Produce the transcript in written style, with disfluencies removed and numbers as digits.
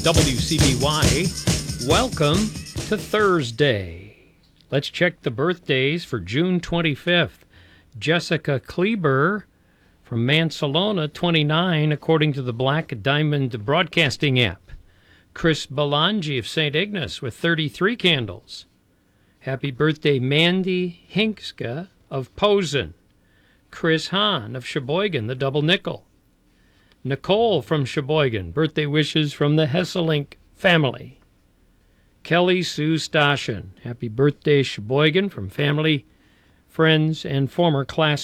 WCBY. Welcome to Thursday. Let's check the birthdays for June 25th. Jessica Kleber from Mansalona, 29, according to the Black Diamond Broadcasting app. Chris Belangi of St. Ignace with 33 candles. Happy birthday, Mandy Hinkska of Posen. Chris Hahn of Sheboygan, the Double Nickel. Nicole from Sheboygan, birthday wishes from the Hesselink family. Kelly Sue Stashin, happy birthday, Sheboygan, from family, friends, and former classmates.